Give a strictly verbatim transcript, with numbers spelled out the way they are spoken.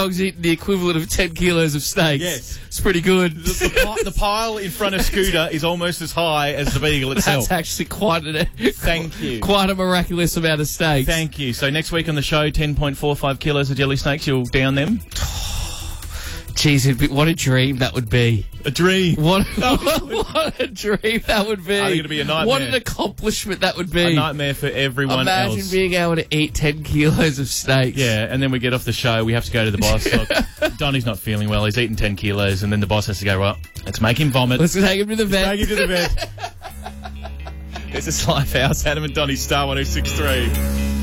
dog's eating the equivalent of ten kilos of steaks. Yes. It's pretty good. The, the, pi- the pile in front of Scooter is almost as high as the beagle itself. That's actually quite an, Thank you. Quite a miraculous amount of steaks. Thank you. So next week on the show, ten point four five kilos of jelly snakes. You'll down them. Jeez, it'd be, what a dream that would be. A dream. What, what a dream that would be. I think it'd be a nightmare. What an accomplishment that would be. A nightmare for everyone Imagine else. being able to eat ten kilos of steaks. Yeah, and then we get off the show. We have to go to the boss. Look, Donnie's not feeling well. He's eaten ten kilos, and then the boss has to go, well, let's make him vomit. Let's take him to the vet. Take him to the vet. This is Lifehouse. Adam and Donnie, Star one oh six three.